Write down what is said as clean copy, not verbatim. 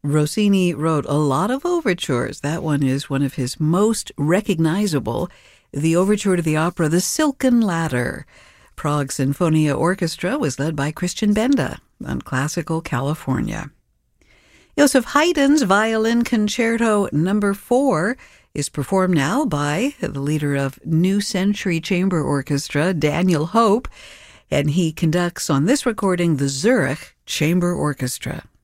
Rossini wrote a lot of overtures. That one is one of his most recognizable, the overture to the opera The Silken Ladder. Prague Sinfonia Orchestra was led by Christian Benda on Classical California. Joseph Haydn's Violin Concerto No. 4 is performed now by the leader of New Century Chamber Orchestra, Daniel Hope, and he conducts on this recording the Zurich Chamber Orchestra.